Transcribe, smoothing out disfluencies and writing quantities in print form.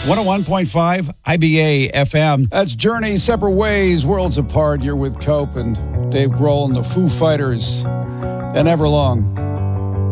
101.5 IBA FM. That's Journey, Separate Ways, Worlds Apart. You're with Cope and Dave Grohl and the Foo Fighters and Everlong.